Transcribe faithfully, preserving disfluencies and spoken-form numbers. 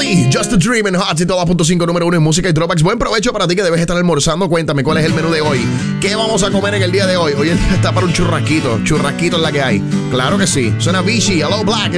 Avicii, Just a Dream en Hot ciento dos punto cinco, número uno en música y throwbacks. Buen provecho para ti que debes estar almorzando. Cuéntame cuál es el menú de hoy. ¿Qué vamos a comer en el día de hoy? Hoy el día está para un churrasquito. Churrasquito es la que hay. Claro que sí. Suena Avicii, Hello Black.